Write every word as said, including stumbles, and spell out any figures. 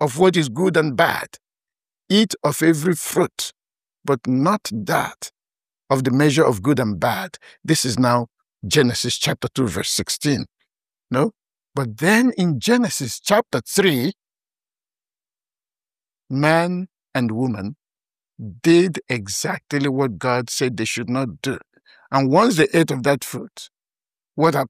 of what is good and bad. Eat of every fruit, but not that of the measure of good and bad. This is now Genesis chapter two, verse sixteen. No? But then in Genesis chapter three, man and woman did exactly what God said they should not do. And once they ate of that fruit, what happened?